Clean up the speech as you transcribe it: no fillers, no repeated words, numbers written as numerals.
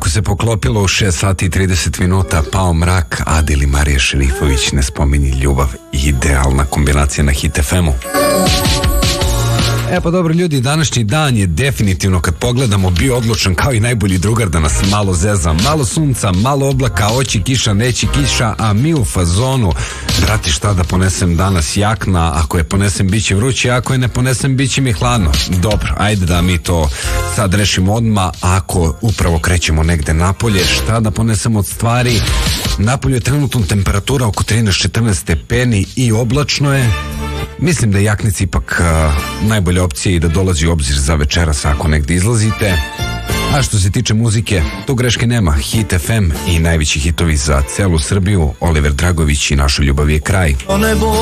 Tako se poklopilo u 6 sati i 30 minuta, pao mrak, Adil i Marija Šerifović, Ne spominji ljubav, idealna kombinacija na Hit FM-u. Pa dobro ljudi, današnji dan je definitivno, kad pogledamo, bio odlučan kao i najbolji drugar da nas malo zeza. Malo sunca, malo oblaka, oći kiša, neći kiša, a mi u fazonu, brati, šta da ponesem danas, jakna, ako je ponesem biće vruće, ako je ne ponesem biće mi hladno. Dobro, ajde da mi to sad rešimo odmah. Ako upravo krećemo negde napolje, šta da ponesem od stvari? Napolje je trenutno temperatura oko 13-14 stepeni i oblačno je. Mislim da je jaknica ipak najbolja opcija i da dolazi u obzir za večeras ako negdje izlazite. A što se tiče muzike, tu greške nema. Hit FM i najveći hitovi za celu Srbiju, Oliver Dragović i Naša ljubav je kraj.